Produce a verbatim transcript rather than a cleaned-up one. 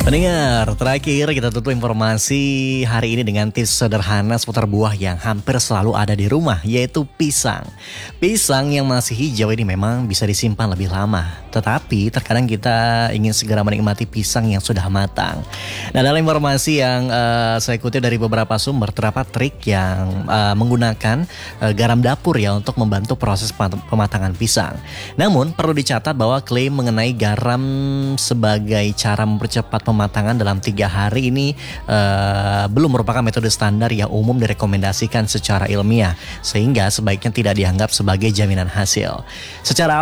Pendengar, terakhir kita tutup informasi hari ini dengan tips sederhana seputar buah yang hampir selalu ada di rumah, yaitu pisang. Pisang yang masih hijau ini memang bisa disimpan lebih lama, tetapi terkadang kita ingin segera menikmati pisang yang sudah matang. Nah, dalam informasi yang uh, saya kutip dari beberapa sumber, terdapat trik yang uh, menggunakan uh, garam dapur ya untuk membantu proses pematangan pisang. Namun, perlu dicatat bahwa klaim mengenai garam sebagai cara mempercepat pematangan dalam tiga hari ini uh, belum merupakan metode standar yang umum direkomendasikan secara ilmiah, sehingga sebaiknya tidak dianggap sebagai jaminan hasil. Secara